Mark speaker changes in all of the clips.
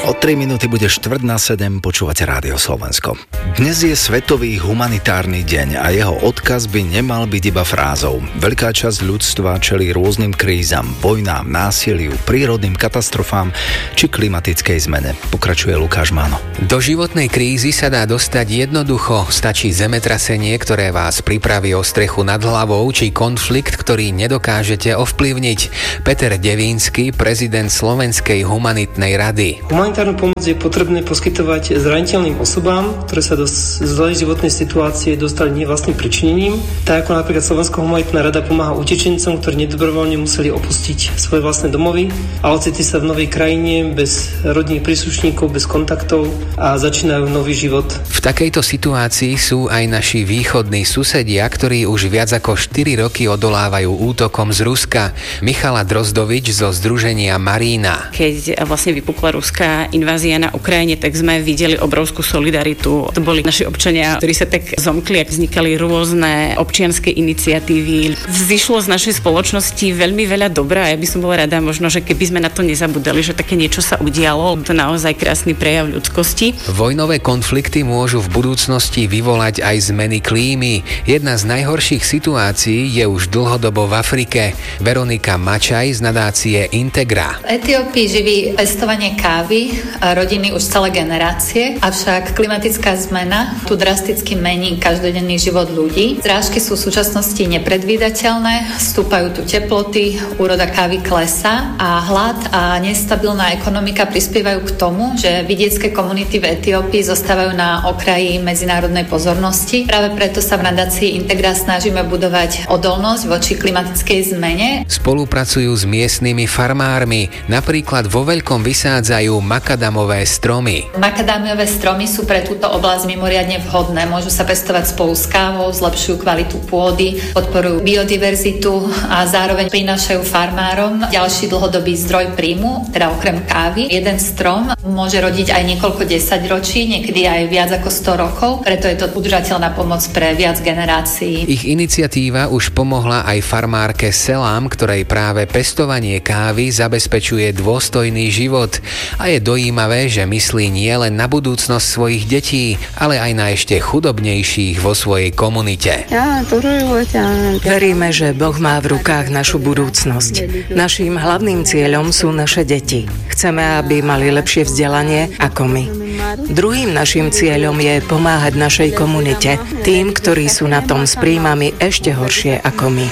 Speaker 1: O 3 minúty bude 6:45, počúvate Rádio Slovensko. Dnes je Svetový humanitárny deň a jeho odkaz by nemal byť iba frázou. Veľká časť ľudstva čelí rôznym krízam, vojnám, násiliu, prírodným katastrofám či klimatickej zmene. Pokračuje Lukáš Máno.
Speaker 2: Do životnej krízy sa dá dostať jednoducho. Stačí zemetrasenie, ktoré vás pripraví o strechu nad hlavou, či konflikt, ktorý nedokážete ovplyvniť. Peter Devínsky, prezident Slovenskej humanitnej rady.
Speaker 3: Humanitárnu pomoc je potrebné poskytovať zraniteľným osobám, ktoré sa do zlej životnej situácie dostali nevlastným pričinením, tak ako napríklad Slovenská humanitná rada pomáha utečencom, ktorí nedobrovoľne museli opustiť svoje vlastné domovy a ocitli sa v novej krajine bez rodinných príslušníkov, bez kontaktov a začínajú nový život.
Speaker 2: V takejto situácii sú aj naši východní susedia, ktorí už viac ako 4 roky odolávajú útokom z Ruska. Michala Drozdovič zo združenia Marína.
Speaker 4: Keď vlastne vypukla ruská invázia na Ukrajine, tak sme videli obrovskú solidaritu. To boli naši občania, ktorí sa tak zomkli, ak vznikali rôzne občianske iniciatívy. Vzýšlo z našej spoločnosti veľmi veľa dobrá a ja by som bola rada možno, že keby sme na to nezabudali, že také niečo sa udialo. To naozaj krásny prejav ľudskosti.
Speaker 2: Vojnové konflikty môžu v budúcnosti vyvolať aj zmeny klímy. Jedna z najhorších situácií je už dlhodobo v Afrike. Veronika Mačaj z nadácie Integra.
Speaker 5: V Etiópii živí pestovanie kávy a rodiny už celé generácie, avšak klimatická zmena tu drasticky mení každodenný život ľudí. Zrážky sú v súčasnosti nepredvídateľné, stúpajú tu teploty, úroda kávy klesá a hlad a nestabilná ekonomika prispievajú k tomu, že vidiecké komunity v Etiópii zostávajú na okraji medzinárodnej pozornosti. Práve preto sa v nadácii Integra snažíme budovať odolnosť voči klimatickej zmene.
Speaker 2: Spolupracujú s miestnymi farmármi, napríklad vo veľkom vysádzajú makadamové stromy.
Speaker 5: Makadamiové stromy sú pre túto oblasť mimoriadne vhodné. Môžu sa pestovať spolu s kávou, zlepšujú kvalitu pôdy, podporujú biodiverzitu a zároveň prinášajú farmárom ďalší dlhodobý zdroj príjmu, teda okrem kávy. Jeden strom môže rodiť aj niekoľko desaťročí, niekedy aj viac ako 100 rokov, preto je to udržateľná pomoc pre viac generácií.
Speaker 2: Ich iniciatíva už pomohla aj farmárke Selám, ktorej práve pestovanie kávy zabezpečuje dôstojný život. A je dojímavé, že myslí nielen na budúcnosť svojich detí, ale aj na ešte chudobnejších vo svojej komunite.
Speaker 6: Veríme, že Boh má v rukách našu budúcnosť. Naším hlavným cieľom sú naše deti. Chceme, aby mali lepšie vzdelanie ako my. Druhým naším cieľom je pomáhať našej komunite, tým, ktorí sú na tom s príjmami ešte horšie ako my.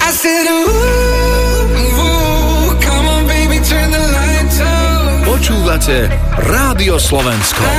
Speaker 1: Počúvate Rádio Slovensko.